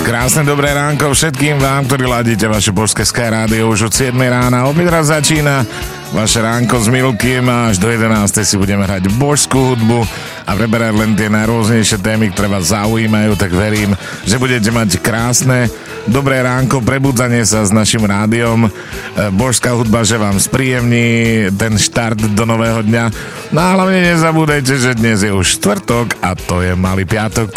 Krásne dobré ránko všetkým vám, ktorí ladíte vaše božské Sky rádio už od 7 rána. Opäť raz začína vaše ránko s Milkým a až do 11 si budeme hrať božskú hudbu a preberať len tie najrôznejšie témy, ktoré vás zaujímajú, tak verím, že budete mať krásne dobré ránko, prebudzanie sa s našim rádiom, božská hudba, že vám spríjemní ten štart do nového dňa. No a hlavne nezabúdajte, že dnes je už štvrtok a to je malý piatok.